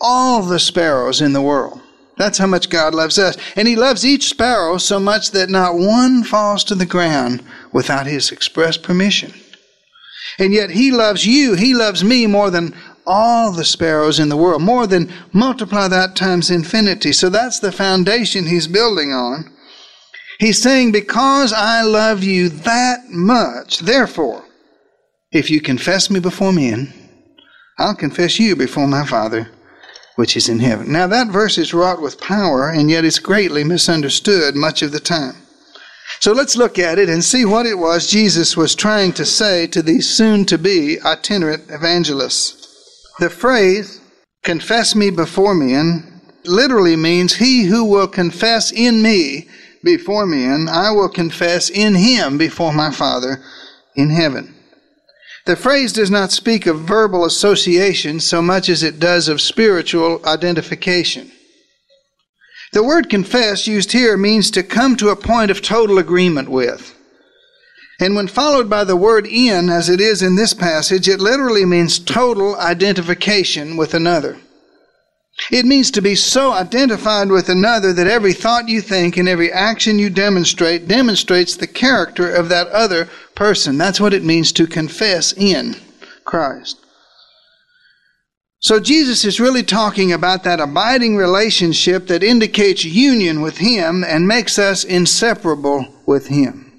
all the sparrows in the world. That's how much God loves us. And He loves each sparrow so much that not one falls to the ground without His express permission. And yet He loves you, He loves me more than all the sparrows in the world, more than multiply that times infinity. So that's the foundation He's building on. He's saying, because I love you that much, therefore, if you confess me before men, I'll confess you before my Father, which is in heaven. Now that verse is wrought with power, and yet it's greatly misunderstood much of the time. So let's look at it and see what it was Jesus was trying to say to these soon-to-be itinerant evangelists. The phrase, confess me before men, literally means, he who will confess in me before men, I will confess in him before my Father in heaven. The phrase does not speak of verbal association so much as it does of spiritual identification. The word confess used here means to come to a point of total agreement with. And when followed by the word in, as it is in this passage, it literally means total identification with another. It means to be so identified with another that every thought you think and every action you demonstrate demonstrates the character of that other person. That's what it means to confess in Christ. So Jesus is really talking about that abiding relationship that indicates union with Him and makes us inseparable with Him.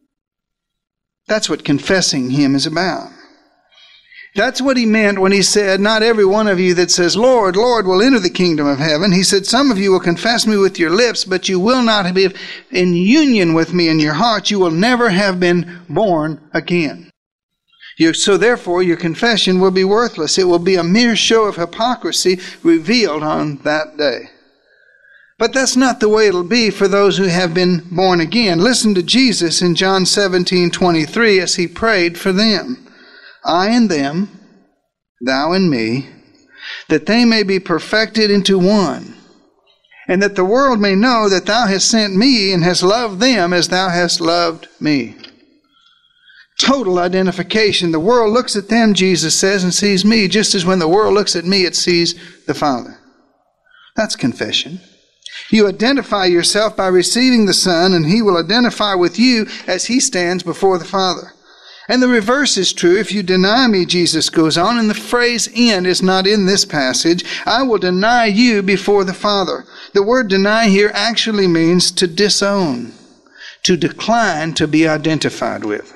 That's what confessing Him is about. That's what He meant when He said, not every one of you that says, Lord, Lord, will enter the kingdom of heaven. He said, some of you will confess me with your lips, but you will not be in union with me in your heart. You will never have been born again. So therefore, your confession will be worthless. It will be a mere show of hypocrisy revealed on that day. But that's not the way it'll be for those who have been born again. Listen to Jesus in John 17:23 as He prayed for them. I and them, thou and me, that they may be perfected into one, and that the world may know that thou hast sent me and hast loved them as thou hast loved me. Total identification. The world looks at them, Jesus says, and sees me, just as when the world looks at me, it sees the Father. That's confession. You identify yourself by receiving the Son, and He will identify with you as He stands before the Father. And the reverse is true. If you deny me, Jesus goes on, and the phrase in is not in this passage, I will deny you before the Father. The word deny here actually means to disown, to decline to be identified with.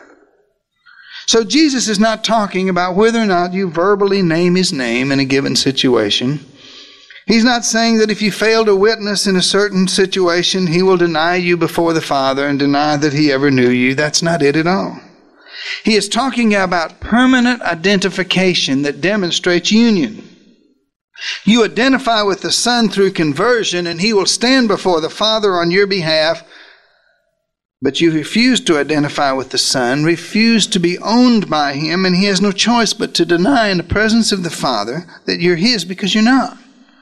So Jesus is not talking about whether or not you verbally name His name in a given situation. He's not saying that if you fail to witness in a certain situation, He will deny you before the Father and deny that He ever knew you. That's not it at all. He is talking about permanent identification that demonstrates union. You identify with the Son through conversion, and He will stand before the Father on your behalf. But you refuse to identify with the Son, refuse to be owned by Him, and He has no choice but to deny in the presence of the Father that you're His because you're not.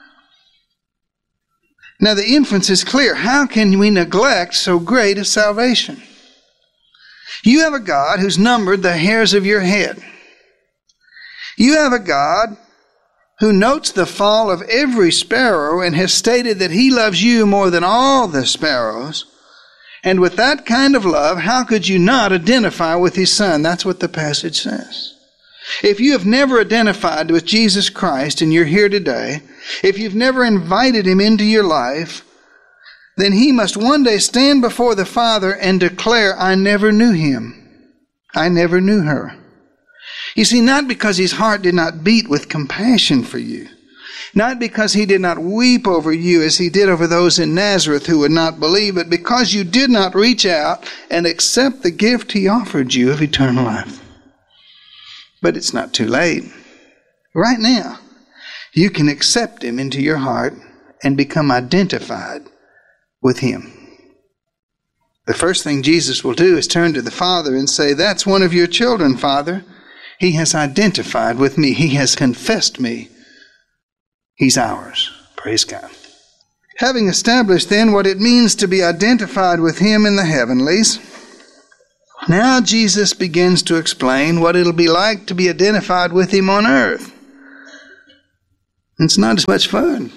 Now the inference is clear. How can we neglect so great a salvation? You have a God who's numbered the hairs of your head. You have a God who notes the fall of every sparrow and has stated that He loves you more than all the sparrows. And with that kind of love, how could you not identify with His Son? That's what the passage says. If you have never identified with Jesus Christ and you're here today, if you've never invited Him into your life, then He must one day stand before the Father and declare, I never knew him. I never knew her. You see, not because His heart did not beat with compassion for you, not because He did not weep over you as He did over those in Nazareth who would not believe, but because you did not reach out and accept the gift He offered you of eternal life. But it's not too late. Right now, you can accept Him into your heart and become identified with Him. The first thing Jesus will do is turn to the Father and say, that's one of your children, Father. He has identified with me. He has confessed me. He's ours. Praise God. Having established then what it means to be identified with Him in the heavenlies, now Jesus begins to explain what it'll be like to be identified with Him on earth. It's not as much fun.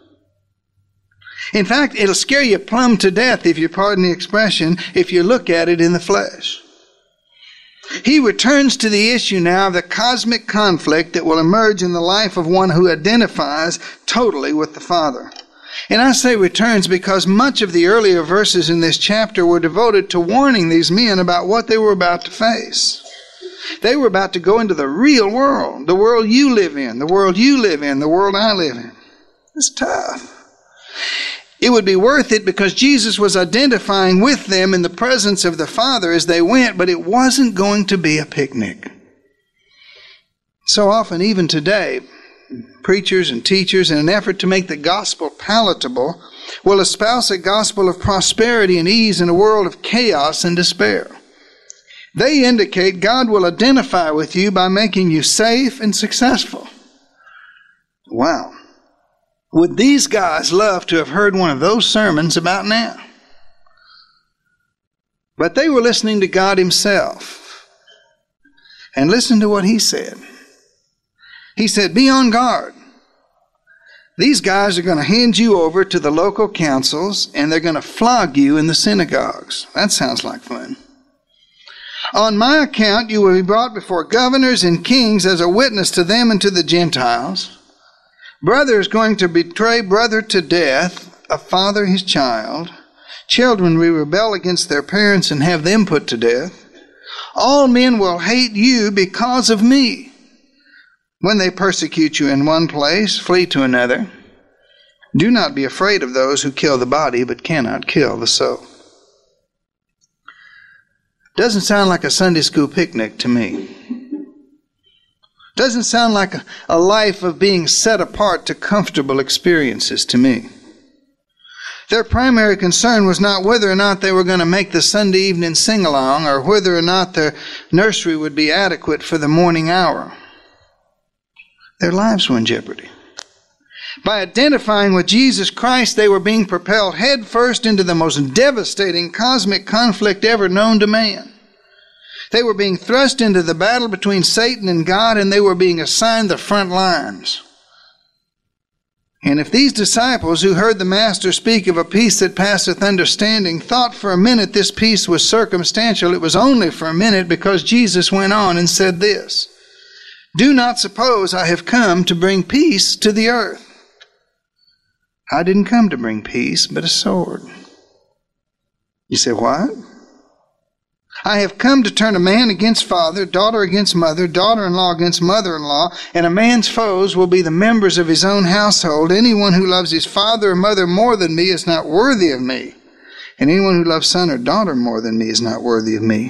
In fact, it'll scare you plumb to death, if you pardon the expression, if you look at it in the flesh. He returns to the issue now of the cosmic conflict that will emerge in the life of one who identifies totally with the Father. And I say returns because much of the earlier verses in this chapter were devoted to warning these men about what they were about to face. They were about to go into the real world, the world you live in, the world you live in, the world I live in. It's tough. It would be worth it because Jesus was identifying with them in the presence of the Father as they went, but it wasn't going to be a picnic. So often, even today, preachers and teachers, in an effort to make the gospel palatable, will espouse a gospel of prosperity and ease in a world of chaos and despair. They indicate God will identify with you by making you safe and successful. Wow. Would these guys love to have heard one of those sermons about now? But they were listening to God Himself. And listen to what He said. He said, be on guard. These guys are going to hand you over to the local councils and they're going to flog you in the synagogues. That sounds like fun. On my account, you will be brought before governors and kings as a witness to them and to the Gentiles. Brother is going to betray brother to death, a father his child. Children will rebel against their parents and have them put to death. All men will hate you because of me. When they persecute you in one place, flee to another. Do not be afraid of those who kill the body, but cannot kill the soul. Doesn't sound like a Sunday school picnic to me. Doesn't sound like a life of being set apart to comfortable experiences to me. Their primary concern was not whether or not they were going to make the Sunday evening sing-along or whether or not their nursery would be adequate for the morning hour. Their lives were in jeopardy. By identifying with Jesus Christ, they were being propelled headfirst into the most devastating cosmic conflict ever known to man. They were being thrust into the battle between Satan and God, and they were being assigned the front lines. And if these disciples who heard the Master speak of a peace that passeth understanding thought for a minute this peace was circumstantial, it was only for a minute, because Jesus went on and said this, do not suppose I have come to bring peace to the earth. I didn't come to bring peace, but a sword. You say, what? I have come to turn a man against father, daughter against mother, daughter-in-law against mother-in-law, and a man's foes will be the members of his own household. Anyone who loves his father or mother more than me is not worthy of me, and anyone who loves son or daughter more than me is not worthy of me.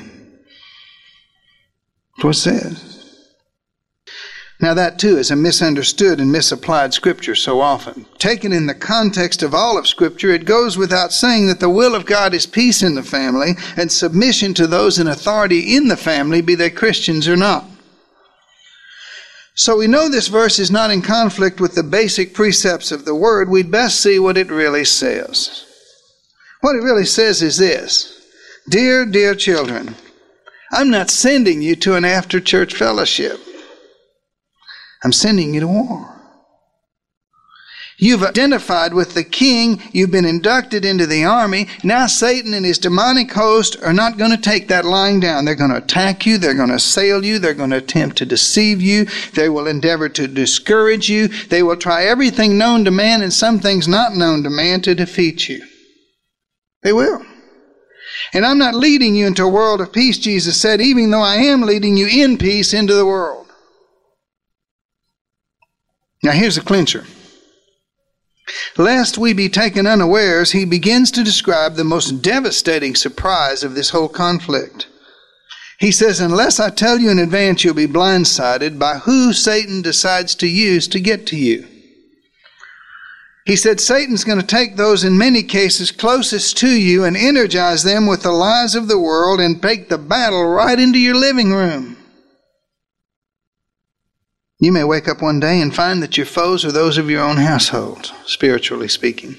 That's what it says. Now that too is a misunderstood and misapplied Scripture so often. Taken in the context of all of Scripture, it goes without saying that the will of God is peace in the family and submission to those in authority in the family, be they Christians or not. So we know this verse is not in conflict with the basic precepts of the Word. We'd best see what it really says. What it really says is this: dear, dear children, I'm not sending you to an after-church fellowship. I'm sending you to war. You've identified with the king. You've been inducted into the army. Now Satan and his demonic host are not going to take that lying down. They're going to attack you. They're going to assail you. They're going to attempt to deceive you. They will endeavor to discourage you. They will try everything known to man and some things not known to man to defeat you. They will. And I'm not leading you into a world of peace, Jesus said, even though I am leading you in peace into the world. Now here's the clincher. Lest we be taken unawares, he begins to describe the most devastating surprise of this whole conflict. He says, unless I tell you in advance, you'll be blindsided by who Satan decides to use to get to you. He said Satan's going to take those in many cases closest to you and energize them with the lies of the world and take the battle right into your living room. You may wake up one day and find that your foes are those of your own household, spiritually speaking.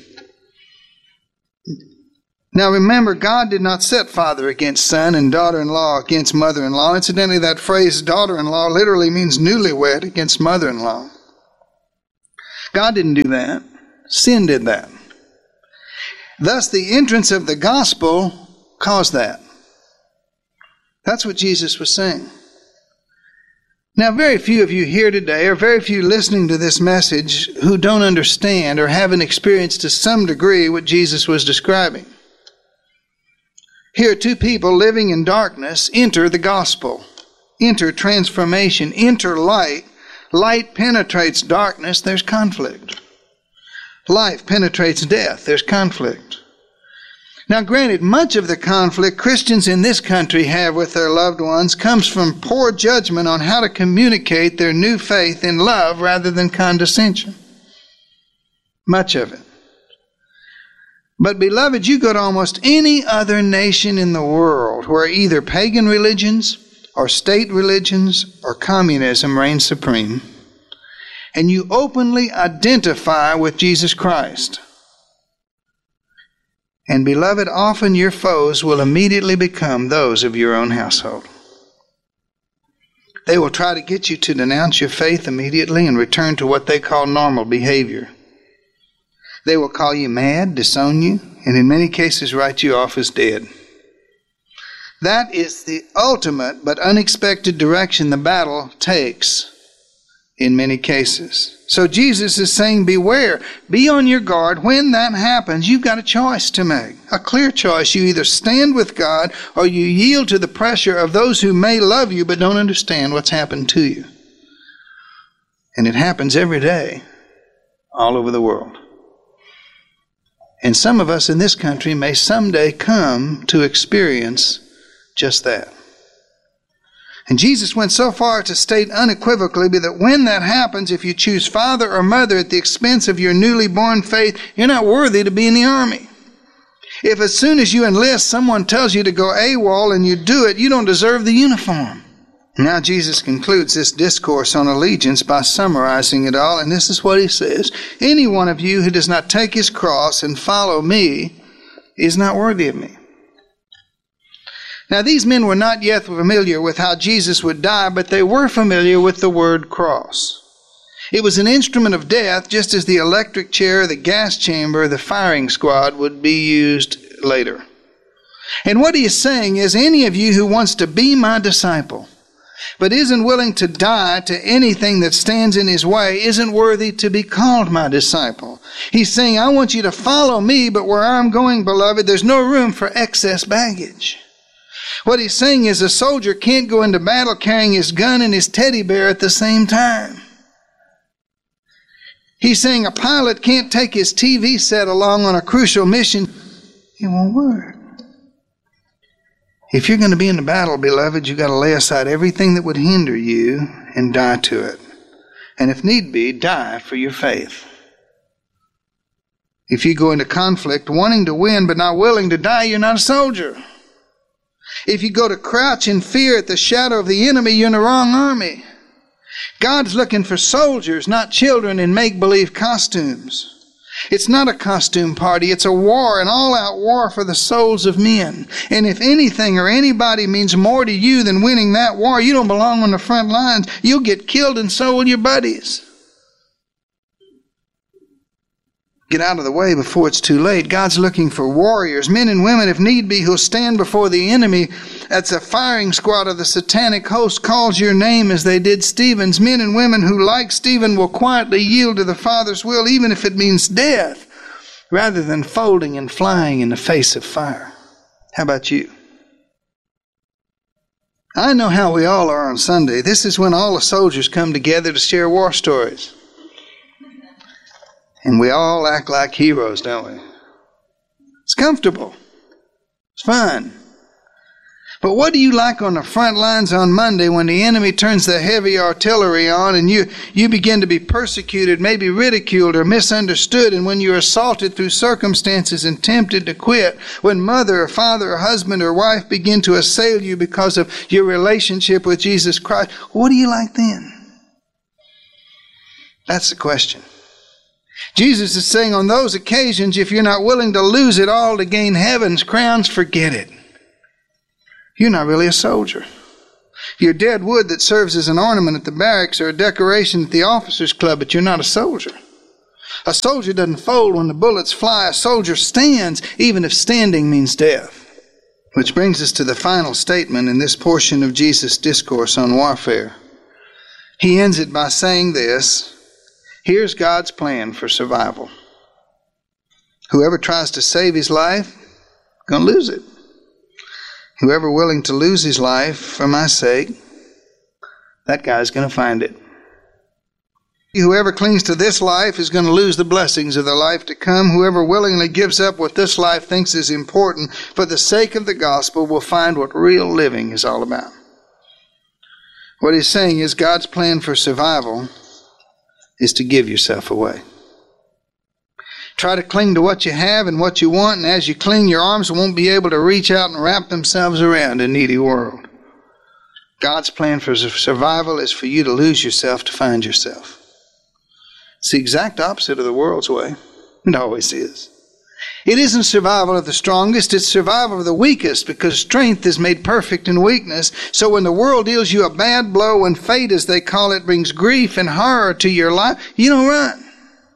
Now remember, God did not set father against son and daughter-in-law against mother-in-law. Incidentally, that phrase daughter-in-law literally means newlywed against mother-in-law. God didn't do that. Sin did that. Thus, the entrance of the gospel caused that. That's what Jesus was saying. Now, very few of you here today, or very few listening to this message, who don't understand or haven't experienced to some degree what Jesus was describing. Here, two people living in darkness enter the gospel, enter transformation, enter light. Light penetrates darkness, there's conflict. Life penetrates death, there's conflict. Now, granted, much of the conflict Christians in this country have with their loved ones comes from poor judgment on how to communicate their new faith in love rather than condescension. Much of it. But, beloved, you go to almost any other nation in the world where either pagan religions or state religions or communism reign supreme, and you openly identify with Jesus Christ. And, beloved, often your foes will immediately become those of your own household. They will try to get you to denounce your faith immediately and return to what they call normal behavior. They will call you mad, disown you, and in many cases write you off as dead. That is the ultimate but unexpected direction the battle takes in many cases. So Jesus is saying, beware, be on your guard. When that happens, you've got a choice to make, a clear choice. You either stand with God or you yield to the pressure of those who may love you but don't understand what's happened to you. And it happens every day all over the world. And some of us in this country may someday come to experience just that. And Jesus went so far to state unequivocally that when that happens, if you choose father or mother at the expense of your newly born faith, you're not worthy to be in the army. If as soon as you enlist, someone tells you to go AWOL and you do it, you don't deserve the uniform. Now Jesus concludes this discourse on allegiance by summarizing it all, and this is what he says. Any one of you who does not take his cross and follow me is not worthy of me. Now, these men were not yet familiar with how Jesus would die, but they were familiar with the word cross. It was an instrument of death, just as the electric chair, the gas chamber, the firing squad would be used later. And what he is saying is, any of you who wants to be my disciple, but isn't willing to die to anything that stands in his way, isn't worthy to be called my disciple. He's saying, I want you to follow me, but where I'm going, beloved, there's no room for excess baggage. What he's saying is a soldier can't go into battle carrying his gun and his teddy bear at the same time. He's saying a pilot can't take his TV set along on a crucial mission. It won't work. If you're going to be in the battle, beloved, you've got to lay aside everything that would hinder you and die to it. And if need be, die for your faith. If you go into conflict wanting to win but not willing to die, you're not a soldier. If you go to crouch in fear at the shadow of the enemy, you're in the wrong army. God's looking for soldiers, not children in make-believe costumes. It's not a costume party. It's a war, an all-out war for the souls of men. And if anything or anybody means more to you than winning that war, you don't belong on the front lines. You'll get killed and so will your buddies. Get out of the way before it's too late. God's looking for warriors, men and women, if need be, who'll stand before the enemy as a firing squad of the satanic host calls your name as they did Stephen's. Men and women who, like Stephen, will quietly yield to the Father's will, even if it means death, rather than folding and flying in the face of fire. How about you? I know how we all are on Sunday. This is when all the soldiers come together to share war stories. And we all act like heroes, don't we? It's comfortable. It's fun. But what do you like on the front lines on Monday when the enemy turns the heavy artillery on and you begin to be persecuted, maybe ridiculed or misunderstood, and when you're assaulted through circumstances and tempted to quit, when mother or father or husband or wife begin to assail you because of your relationship with Jesus Christ, what do you like then? That's the question. Jesus is saying on those occasions, if you're not willing to lose it all to gain heaven's crowns, forget it. You're not really a soldier. You're dead wood that serves as an ornament at the barracks or a decoration at the officers' club, but you're not a soldier. A soldier doesn't fold when the bullets fly. A soldier stands, even if standing means death. Which brings us to the final statement in this portion of Jesus' discourse on warfare. He ends it by saying this: here's God's plan for survival. Whoever tries to save his life, going to lose it. Whoever willing to lose his life for my sake, that guy's going to find it. Whoever clings to this life is going to lose the blessings of the life to come. Whoever willingly gives up what this life thinks is important for the sake of the gospel will find what real living is all about. What he's saying is God's plan for survival is to give yourself away. Try to cling to what you have and what you want, and as you cling, your arms won't be able to reach out and wrap themselves around a needy world. God's plan for survival is for you to lose yourself to find yourself. It's the exact opposite of the world's way. It always is. It isn't survival of the strongest, it's survival of the weakest, because strength is made perfect in weakness. So when the world deals you a bad blow, when fate, as they call it, brings grief and horror to your life, you don't run.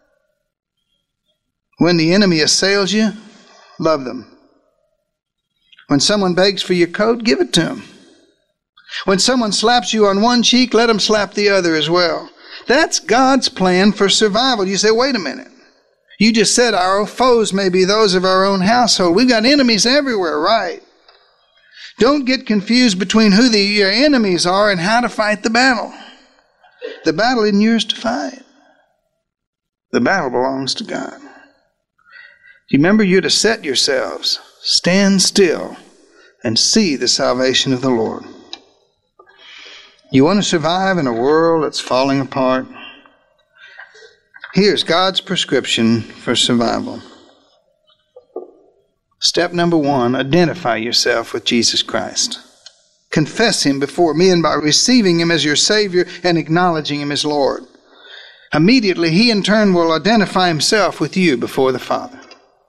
When the enemy assails you, love them. When someone begs for your coat, give it to them. When someone slaps you on one cheek, let them slap the other as well. That's God's plan for survival. You say, wait a minute. You just said our foes may be those of our own household. We've got enemies everywhere, right? Don't get confused between who your enemies are and how to fight the battle. The battle isn't yours to fight. The battle belongs to God. Remember, you're to set yourselves, stand still, and see the salvation of the Lord. You want to survive in a world that's falling apart? Here's God's prescription for survival. Step number 1, identify yourself with Jesus Christ. Confess Him before men by receiving Him as your Savior and acknowledging Him as Lord. Immediately, He in turn will identify Himself with you before the Father.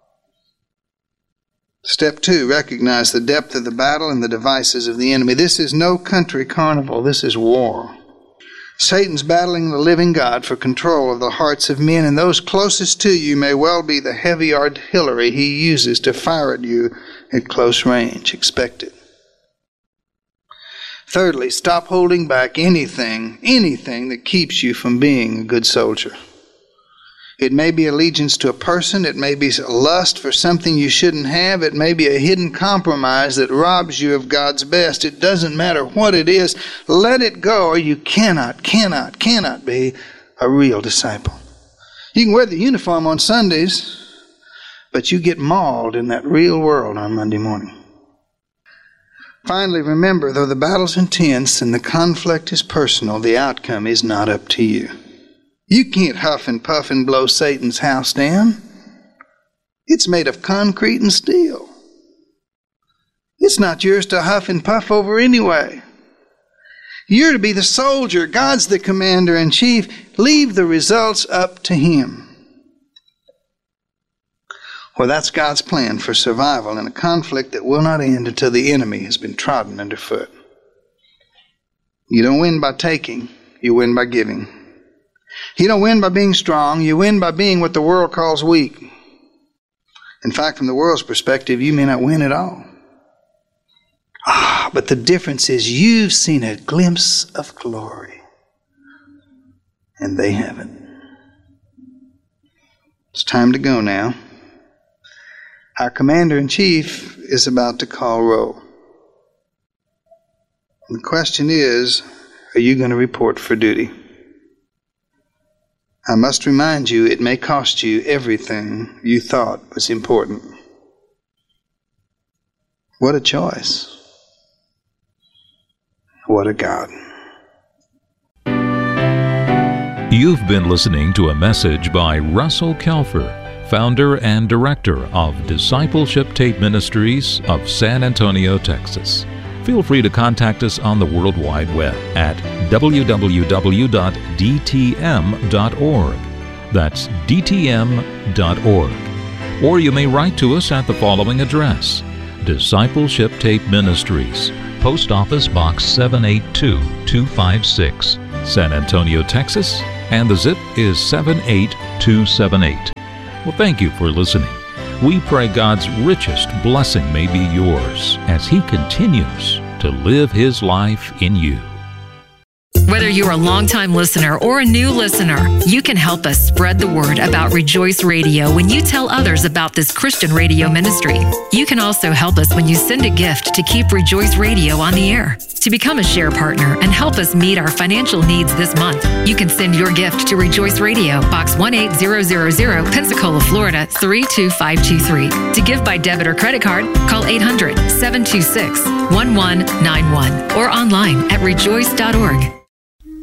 Step 2, recognize the depth of the battle and the devices of the enemy. This is no country carnival. This is war. Satan's battling the living God for control of the hearts of men, and those closest to you may well be the heavy artillery he uses to fire at you at close range. Expect it. Thirdly, stop holding back anything that keeps you from being a good soldier. It may be allegiance to a person. It may be a lust for something you shouldn't have. It may be a hidden compromise that robs you of God's best. It doesn't matter what it is. Let it go, or you cannot be a real disciple. You can wear the uniform on Sundays, but you get mauled in that real world on Monday morning. Finally, remember, though the battle's intense and the conflict is personal, the outcome is not up to you. You can't huff and puff and blow Satan's house down. It's made of concrete and steel. It's not yours to huff and puff over anyway. You're to be the soldier. God's the commander-in-chief. Leave the results up to Him. Well, that's God's plan for survival in a conflict that will not end until the enemy has been trodden underfoot. You don't win by taking. You win by giving. You don't win by being strong. You win by being what the world calls weak. In fact, from the world's perspective, you may not win at all. But the difference is you've seen a glimpse of glory, and they haven't. It's time to go now. Our commander-in-chief is about to call roll. And the question is, are you going to report for duty? I must remind you, it may cost you everything you thought was important. What a choice. What a God. You've been listening to a message by Russell Kelfer, founder and director of Discipleship Tape Ministries of San Antonio, Texas. Feel free to contact us on the World Wide Web at www.dtm.org. That's dtm.org. Or you may write to us at the following address: Discipleship Tape Ministries, Post Office Box 782-256, San Antonio, Texas and the zip is 78278. Well, thank you for listening. We pray God's richest blessing may be yours as He continues to live His life in you. Whether you're a longtime listener or a new listener, you can help us spread the word about Rejoice Radio when you tell others about this Christian radio ministry. You can also help us when you send a gift to keep Rejoice Radio on the air. To become a share partner and help us meet our financial needs this month, you can send your gift to Rejoice Radio, Box 18000, Pensacola, Florida 32523. To give by debit or credit card, call 800-726-1191 or online at rejoice.org.